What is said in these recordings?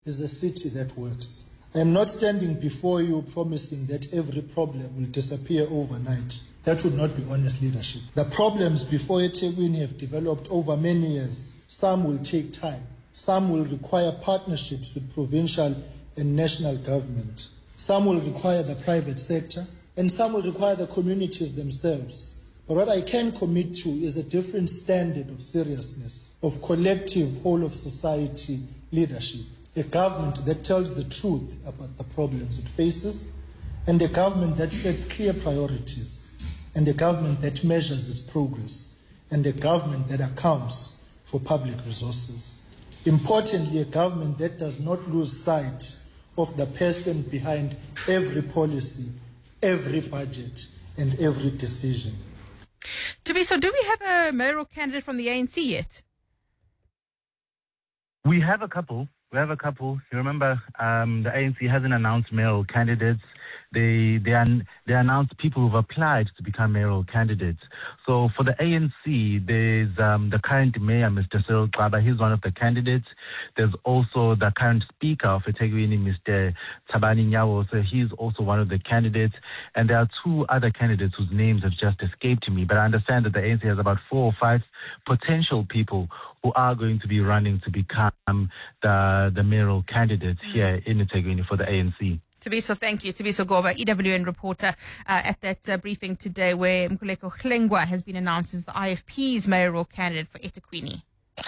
is a city that works. I am not standing before you promising that every problem will disappear overnight. That would not be honest leadership. The problems before eThekwini have developed over many years. Some will take time. Some will require partnerships with provincial and national government. Some will require the private sector, and some will require the communities themselves. But what I can commit to is a different standard of seriousness, of collective whole of society leadership. A government that tells the truth about the problems it faces, and a government that sets clear priorities, and a government that measures its progress, and a government that accounts for public resources. Importantly, a government that does not lose sight of the person behind every policy, every budget, and every decision. So do we have a mayoral candidate from the ANC yet? We have a couple. You remember, the ANC hasn't announced mayoral candidates. They announced people who've applied to become mayoral candidates. So for the ANC, there's the current mayor, Mr. Cyril Xaba. He's one of the candidates. There's also the current speaker of eThekwini, Mr. Thabani Nyawo. So he's also one of the candidates. And there are two other candidates whose names have just escaped me. But I understand that the ANC has about 4 or 5 potential people who are going to be running to become the mayoral candidates here in eThekwini for the ANC. Thabiso, thank you. Thabiso Goba, EWN reporter at that briefing today where Mkhuleko Hlengwa has been announced as the IFP's mayoral candidate for eThekwini.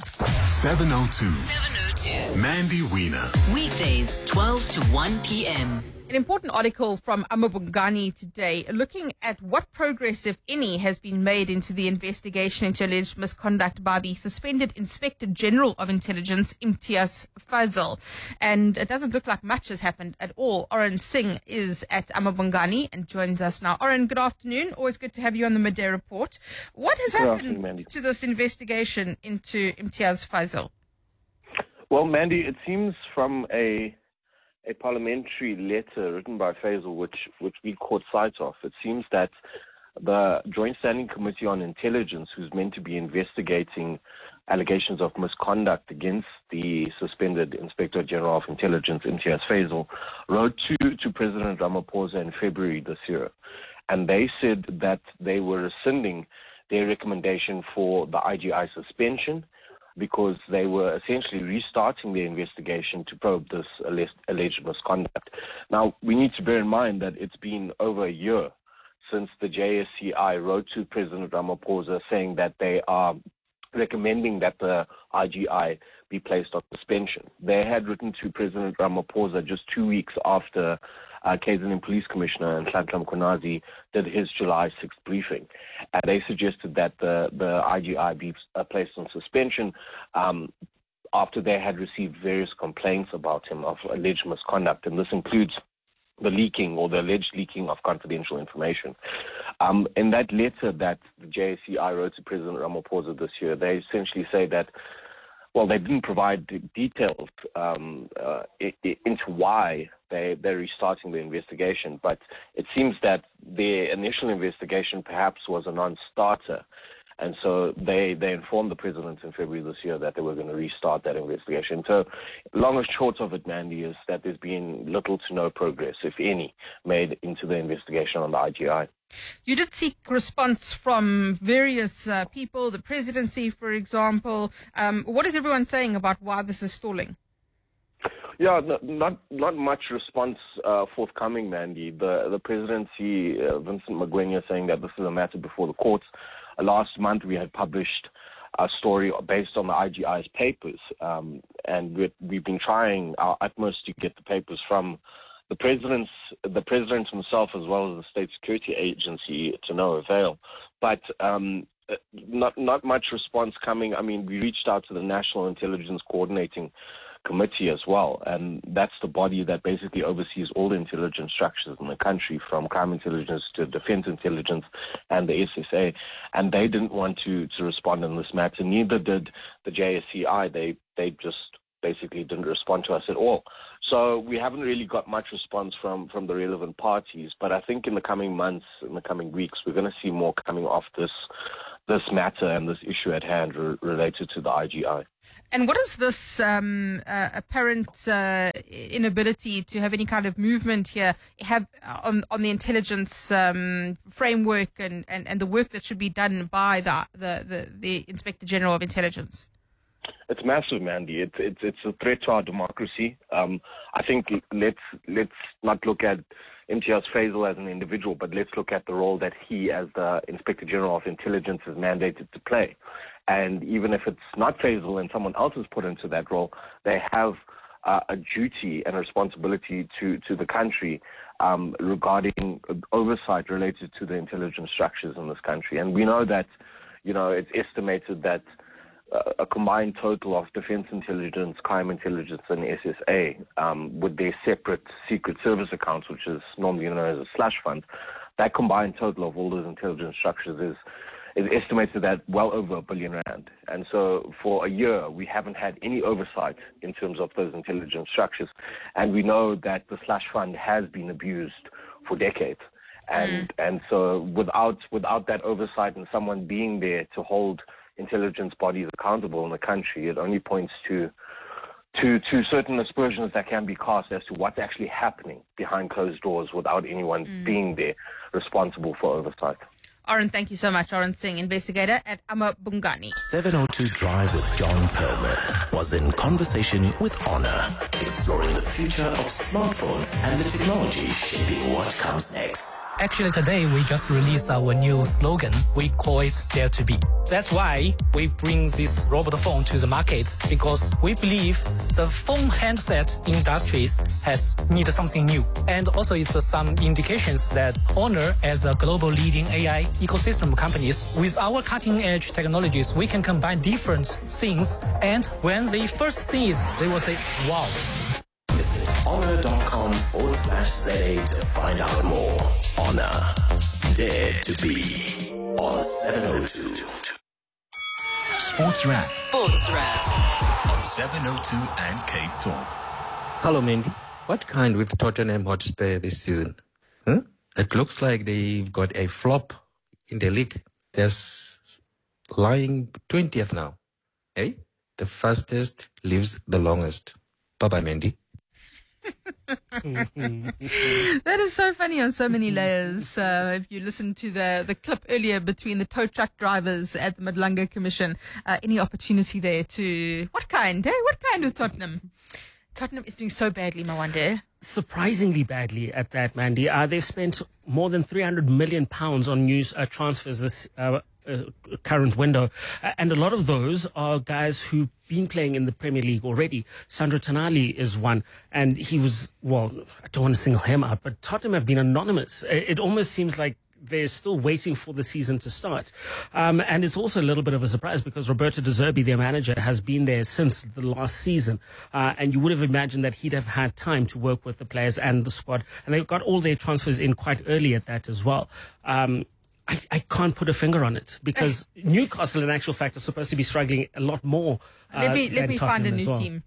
702. Mandy Wiener. Weekdays, 12 to 1 p.m. An important article from Amabungani today looking at what progress, if any, has been made into the investigation into alleged misconduct by the suspended Inspector General of Intelligence, Imtiaz Fazil. And it doesn't look like much has happened at all. Oren Singh is at Amabungani and joins us now. Oren, good afternoon. Always good to have you on the Midday Report. What has happened to this investigation into Imtiaz Fazil? Well, Mandy, it seems from a parliamentary letter written by Faisal, which we caught sight of, it seems that the Joint Standing Committee on Intelligence, who's meant to be investigating allegations of misconduct against the suspended Inspector General of Intelligence, Imtiaz Fazil, wrote to President Ramaphosa in February this year. And they said that they were rescinding their recommendation for the IGI suspension because they were essentially restarting their investigation to probe this alleged misconduct. Now, we need to bear in mind that it's been over a year since the JSCI wrote to President Ramaphosa saying that they are recommending that the IGI be placed on suspension. They had written to President Ramaphosa just 2 weeks after KZN Police Commissioner Nhlanhla Mkhwanazi did his July 6th briefing. And they suggested that the IGI be placed on suspension after they had received various complaints about him of alleged misconduct. And this includes the leaking or the alleged leaking of confidential information. In that letter that the JSCI wrote to President Ramaphosa this year, they essentially say that, well, they didn't provide details into why they're restarting the investigation, but it seems that their initial investigation perhaps was a non-starter. And so they informed the president in February this year that they were going to restart that investigation. So long and short of it, Mandy, is that there's been little to no progress, if any, made into the investigation on the IGI. You did seek response from various people, the presidency, for example. What is everyone saying about why this is stalling? Yeah, not much response forthcoming, Mandy. The presidency, Vincent Magwenya, saying that this is a matter before the courts. Last month, we had published a story based on the IGI's papers, and we've been trying our utmost to get the papers from the president himself as well as the State Security Agency to no avail. But not much response coming. I mean, we reached out to the National Intelligence Coordinating Committee as well, and that's the body that basically oversees all the intelligence structures in the country, from crime intelligence to defense intelligence and the SSA, and they didn't want to respond in this matter. Neither did the JSCI. They just basically didn't respond to us at all. So we haven't really got much response from the relevant parties, but I think in the coming months, in the coming weeks, we're going to see more coming off this this matter and this issue at hand related to the IGI. And what is this apparent inability to have any kind of movement here have on the intelligence framework and the work that should be done by the Inspector General of Intelligence? It's massive, Mandy. It's a threat to our democracy. I think let's not look at Imtiaz Faisal as an individual, but let's look at the role that he, as the Inspector General of Intelligence, is mandated to play. And even if it's not Faisal and someone else is put into that role, they have a duty and a responsibility to the country regarding oversight related to the intelligence structures in this country. And we know that, it's estimated that a combined total of defense intelligence, crime intelligence, and SSA, with their separate secret service accounts, which is normally known as a slush fund, that combined total of all those intelligence structures is estimated at well over R1 billion. And so for a year, we haven't had any oversight in terms of those intelligence structures. And we know that the slush fund has been abused for decades. And so without that oversight and someone being there to hold intelligence bodies accountable in the country, it only points to certain aspersions that can be cast as to what's actually happening behind closed doors without anyone being there responsible for oversight. Oren, thank you so much. Oren Singh, investigator at Amabungani. 702 Drive with John Perlman was in conversation with Honor, exploring the future of smartphones and the technology shaping what comes next. Actually, today we just released our new slogan. We call it Dare to Be. That's why we bring this robot phone to the market, because we believe the phone handset industries has needed something new. And also it's some indications that Honor, as a global leading AI ecosystem companies, with our cutting edge technologies, we can combine different things. And when they first see it, they will say, wow. Visit honor.com/ZA to find out more. Honor, Dare to Be on 702. Sports Wrap. Sports Wrap On 702 and Cape Talk. Hello, Mandy. What kind with Tottenham Hotspur this season? It looks like they've got a flop in the league. They're lying 20th now. Hey? The fastest lives the longest. Bye-bye, Mandy. That is so funny on so many layers. If you listen to the clip earlier between the tow truck drivers at the Madlanga Commission, any opportunity there to... What kind with Tottenham? Tottenham is doing so badly, Mawande. Surprisingly badly at that, Mandy. They've spent more than £300 million on new transfers this current window. And a lot of those are guys who've been playing in the Premier League already. Sandro Tonali is one. And he was, well, I don't want to single him out, but Tottenham have been anonymous. It almost seems like they're still waiting for the season to start. And it's also a little bit of a surprise because Roberto De Zerbi, their manager, has been there since the last season. And you would have imagined that he'd have had time to work with the players and the squad. And they got all their transfers in quite early at that as well. I can't put a finger on it because Newcastle, in actual fact, are supposed to be struggling a lot more. Let me find a new team.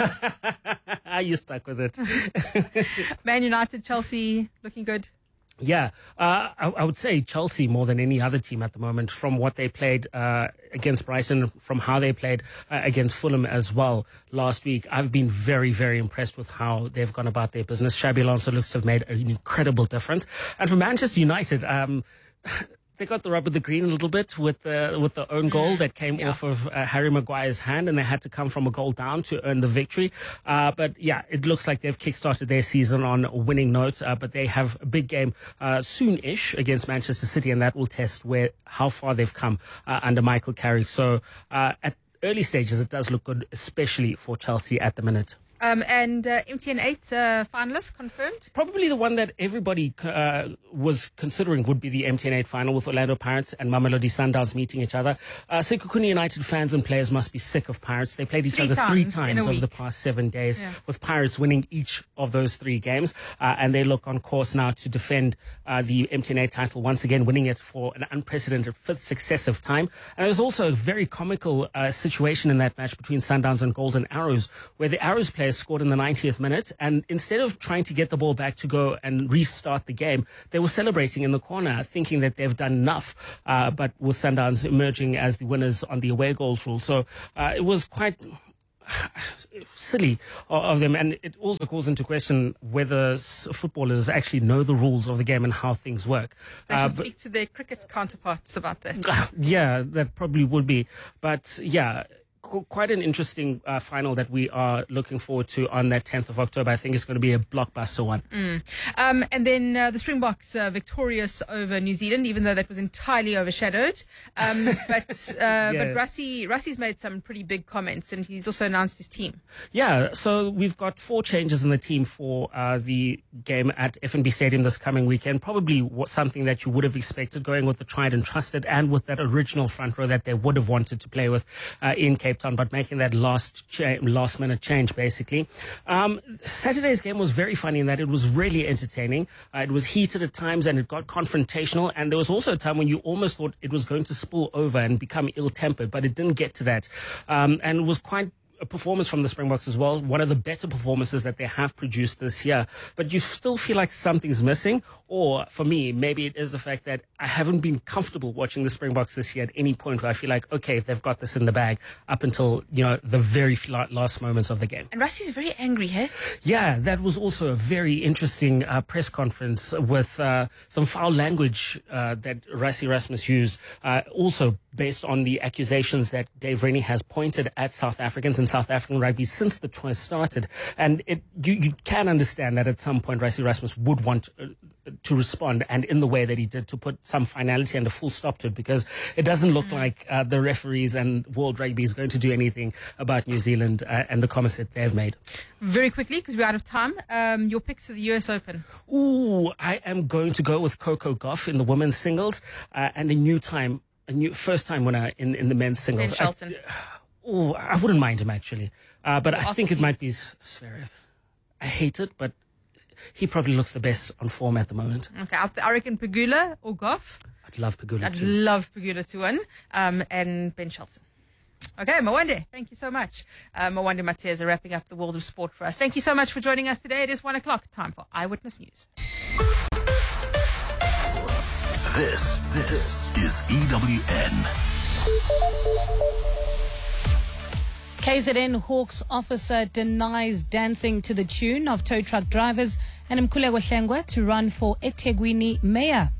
You're stuck with it. Man United, Chelsea, looking good. Yeah, I would say Chelsea more than any other team at the moment, from what they played against Brighton, from how they played against Fulham as well last week. I've been very, very impressed with how they've gone about their business. Xabi Alonso looks to have made an incredible difference. And for Manchester United, they got the rub of the green a little bit with the own goal that came off of Harry Maguire's hand, and they had to come from a goal down to earn the victory. But yeah, it looks like they've kickstarted their season on a winning note. But they have a big game soon-ish against Manchester City, and that will test how far they've come under Michael Carrick. So at early stages, it does look good, especially for Chelsea at the minute. And MTN 8 finalists confirmed? Probably the one that everybody was considering would be the MTN 8 final, with Orlando Pirates and Mamelodi Sundowns meeting each other. Sekhukhune United fans and players must be sick of Pirates. They played each other three times over the past 7 days, with Pirates winning each of those 3 games. And they look on course now to defend the MTN 8 title, once again winning it for an unprecedented 5th successive time. And there was also a very comical situation in that match between Sundowns and Golden Arrows, where the Arrows players players scored in the 90th minute, and instead of trying to get the ball back to go and restart the game, they were celebrating in the corner, thinking that they've done enough, but with Sundowns emerging as the winners on the away goals rule. So it was quite silly of them, and it also calls into question whether footballers actually know the rules of the game and how things work. They should speak to their cricket counterparts about that. Yeah, that probably would be. But yeah, quite an interesting final that we are looking forward to on that 10th of October. I think it's going to be a blockbuster one. And then the Springboks victorious over New Zealand, even though that was entirely overshadowed. But Rassie's made some pretty big comments, and he's also announced his team. Yeah, so we've got 4 changes in the team for the game at FNB Stadium this coming weekend. Probably something that you would have expected, going with the tried and trusted and with that original front row that they would have wanted to play with in Cape Town, but making that last minute change, basically. Saturday's game was very funny in that it was really entertaining. It was heated at times and it got confrontational, and there was also a time when you almost thought it was going to spill over and become ill-tempered, but it didn't get to that. And it was quite a performance from the Springboks as well, one of the better performances that they have produced this year. But you still feel like something's missing, or for me, maybe it is the fact that I haven't been comfortable watching the Springboks this year at any point where I feel like, okay, they've got this in the bag up until, the very last moments of the game. And Rassie's very angry, hey? Yeah, that was also a very interesting press conference with some foul language that Rassie Erasmus used, also based on the accusations that Dave Rennie has pointed at South Africans and South African rugby since the tour started. And you can understand that at some point Rassie Erasmus would want to respond, and in the way that he did, to put some finality and a full stop to it, because it doesn't look like the referees and World Rugby is going to do anything about New Zealand and the comments that they've made. Very quickly, because we're out of time, your picks for the US Open. Ooh, I am going to go with Coco Gauff in the women's singles and a new first-time winner in the men's singles. Ben Shelton. I wouldn't mind him, actually. But I think it might be Zverev. I hate it, but he probably looks the best on form at the moment. Okay, I reckon Pegula or Gauff. I'd love Pegula I'd love Pegula to win. And Ben Shelton. Okay, Mwande, thank you so much. Mwande Mateza wrapping up the world of sport for us. Thank you so much for joining us today. It is 1 o'clock. Time for Eyewitness News. This is EWN. KZN Hawks officer denies dancing to the tune of tow truck drivers, and Mkhuleko Hlengwa to run for eThekwini mayor.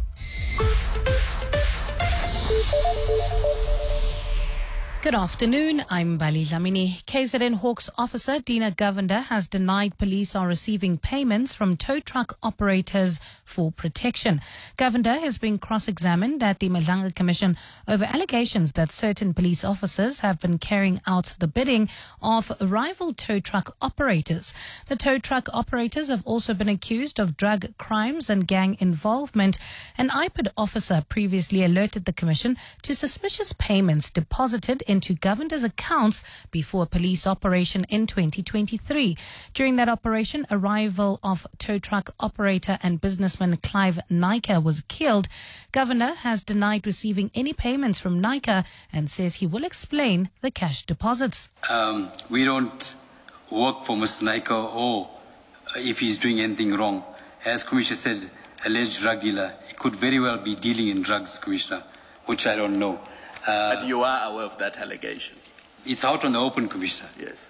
Good afternoon, I'm Bali Dlamini. KZN Hawks officer Dina Govender has denied police are receiving payments from tow truck operators for protection. Govender has been cross-examined at the Madlanga Commission over allegations that certain police officers have been carrying out the bidding of rival tow truck operators. The tow truck operators have also been accused of drug crimes and gang involvement. An IPID officer previously alerted the Commission to suspicious payments deposited into Govender's accounts before a police operation in 2023. During that operation, a rival of tow truck operator and businessman Clive Nika was killed. Govender has denied receiving any payments from Nika and says he will explain the cash deposits. We don't work for Mr. Nika or if he's doing anything wrong. As Commissioner said, alleged drug dealer, he could very well be dealing in drugs, Commissioner, which I don't know. But you are aware of that allegation? It's out on the open, Commissioner. Yes.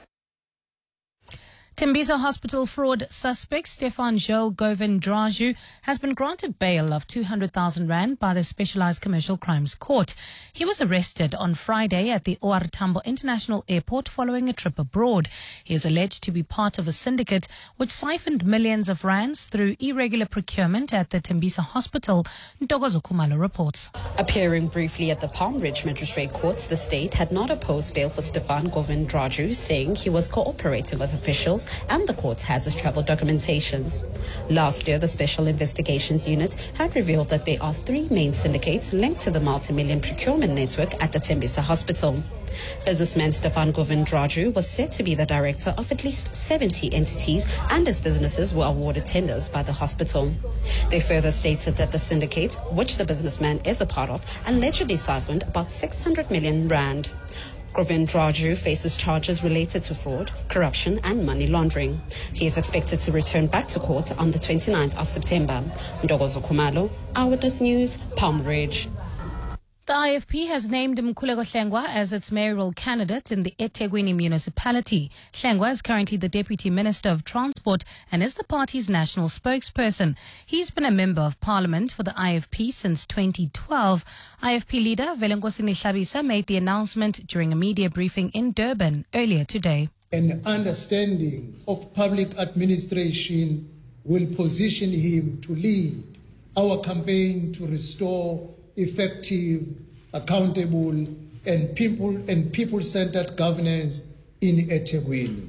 Tembisa Hospital fraud suspect Stefan Joel Govindraju has been granted bail of 200,000 rand by the Specialized Commercial Crimes Court. He was arrested on Friday at the OR Tambo International Airport following a trip abroad. He is alleged to be part of a syndicate which siphoned millions of rands through irregular procurement at the Tembisa Hospital. Ntokozo Khumalo reports. Appearing briefly at the Palm Ridge Magistrate Courts, the state had not opposed bail for Stefan Govindraju, saying he was cooperating with officials and the court has his travel documentations. Last year, the Special Investigations Unit had revealed that there are 3 main syndicates linked to the multi-million procurement network at the Tembisa Hospital. Businessman Stefan Govindraju was said to be the director of at least 70 entities, and his businesses were awarded tenders by the hospital. They further stated that the syndicate, which the businessman is a part of, allegedly siphoned about 600 million rand. Govind Raju faces charges related to fraud, corruption and money laundering. He is expected to return back to court on the 29th of September. Ndogozo Khumalo, Eyewitness News, Palm Ridge. The IFP has named Mkhuleko Hlengwa as its mayoral candidate in the eThekwini municipality. Hlengwa is currently the Deputy Minister of Transport and is the party's national spokesperson. He's been a member of parliament for the IFP since 2012. IFP leader Velengosini Hlabisa made the announcement during a media briefing in Durban earlier today. An understanding of public administration will position him to lead our campaign to restore effective, accountable, and people-centered governance in eThekwini.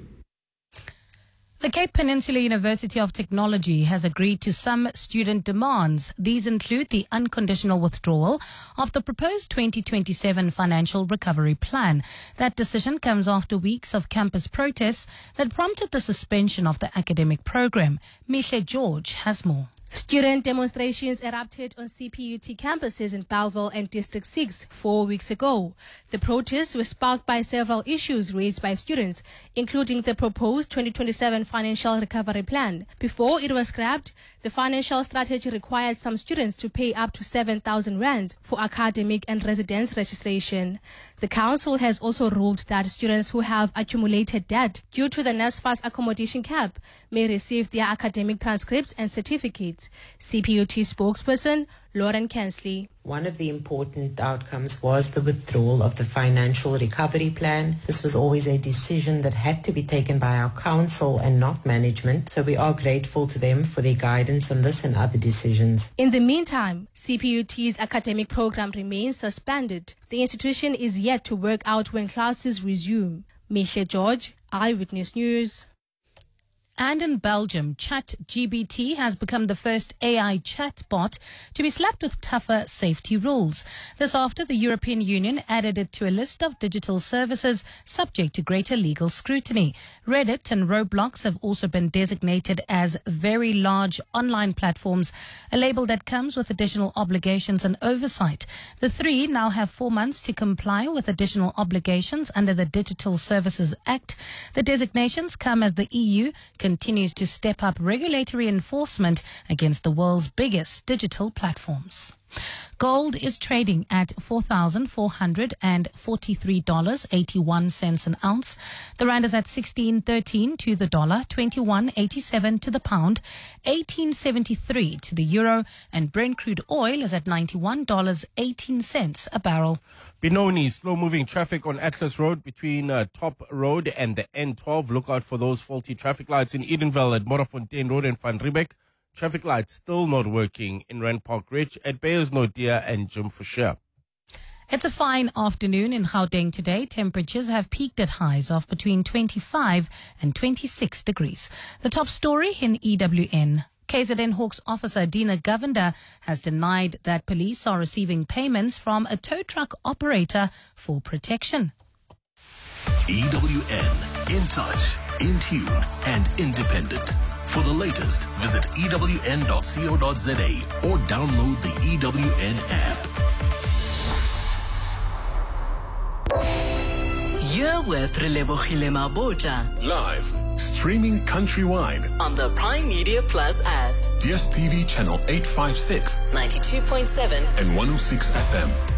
The Cape Peninsula University of Technology has agreed to some student demands. These include the unconditional withdrawal of the proposed 2027 financial recovery plan. That decision comes after weeks of campus protests that prompted the suspension of the academic program. Mihle George has more. Student demonstrations erupted on CPUT campuses in Bellville and District 6 4 weeks ago. The protests were sparked by several issues raised by students, including the proposed 2027 financial recovery plan. Before it was scrapped, the financial strategy required some students to pay up to 7,000 rands for academic and residence registration. The council has also ruled that students who have accumulated debt due to the NSFAS accommodation cap may receive their academic transcripts and certificates. CPUT spokesperson Lauren Kensley. One of the important outcomes was the withdrawal of the financial recovery plan. This was always a decision that had to be taken by our council and not management, so we are grateful to them for their guidance on this and other decisions. In the meantime, CPUT's academic program remains suspended. The institution is yet to work out when classes resume. Mihle George, Eyewitness News. And in Belgium, ChatGPT has become the first AI chatbot to be slapped with tougher safety rules. This after the European Union added it to a list of digital services subject to greater legal scrutiny. Reddit and Roblox have also been designated as very large online platforms, a label that comes with additional obligations and oversight. The three now have 4 months to comply with additional obligations under the Digital Services Act. The designations come as the EU continues to step up regulatory enforcement against the world's biggest digital platforms. Gold is trading at $4,443.81 an ounce. The rand is at 16.13 to the dollar, 21.87 to the pound, 18.73 to the euro, and Brent crude oil is at $91.18 a barrel. Benoni, slow-moving traffic on Atlas Road between Top Road and the N12. Look out for those faulty traffic lights in Edenville at Morafontein Road and Van Riebeck. Traffic lights still not working in Rand Park Ridge at Beyersnodia and Jim Fisher. It's a fine afternoon in Gauteng today. Temperatures have peaked at highs of between 25 and 26 degrees. The top story in EWN. KZN Hawks officer Dina Govender has denied that police are receiving payments from a tow truck operator for protection. EWN, in touch, in tune and independent. For the latest, visit ewn.co.za or download the EWN app. You're with Relebohile Maboja. Live, streaming countrywide on the Prime Media Plus app. DSTV channel 856, 92.7 and 106 FM.